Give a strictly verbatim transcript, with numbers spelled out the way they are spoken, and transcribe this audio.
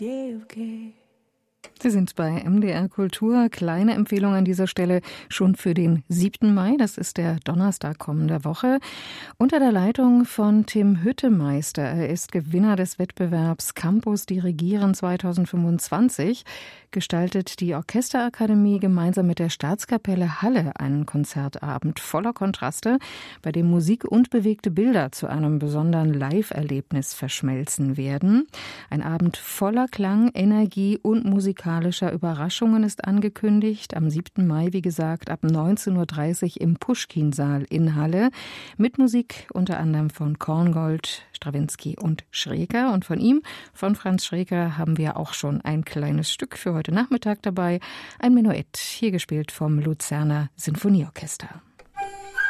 Yeah, okay. Sie sind bei M D R Kultur. Kleine Empfehlung an dieser Stelle schon für den siebten Mai. Das ist der Donnerstag kommender Woche. Unter der Leitung von Tim Hüttemeister. Er ist Gewinner des Wettbewerbs Campus Dirigieren zweitausendfünfundzwanzig. Gestaltet die Orchesterakademie gemeinsam mit der Staatskapelle Halle einen Konzertabend voller Kontraste, bei dem Musik und bewegte Bilder zu einem besonderen Live-Erlebnis verschmelzen werden. Ein Abend voller Klang, Energie und musikalischer Überraschungen ist angekündigt. Am siebten Mai, wie gesagt, ab neunzehn Uhr dreißig im Puschkin-Saal in Halle. Mit Musik unter anderem von Korngold, Strawinsky und Schreker. Und von ihm, von Franz Schreker, haben wir auch schon ein kleines Stück für heute Nachmittag dabei. Ein Menuett, hier gespielt vom Luzerner Sinfonieorchester.